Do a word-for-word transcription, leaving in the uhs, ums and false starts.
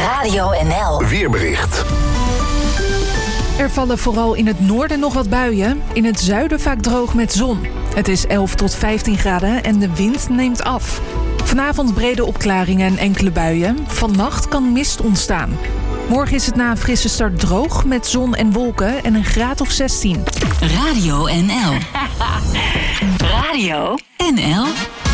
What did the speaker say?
Radio N L. Weerbericht. Er vallen vooral in het noorden nog wat buien. In het zuiden vaak droog met zon. Het is elf tot vijftien graden en de wind neemt af. Vanavond brede opklaringen en enkele buien. Vannacht kan mist ontstaan. Morgen is het na een frisse start droog met zon en wolken en een graad of zestien. Radio N L. Radio N L.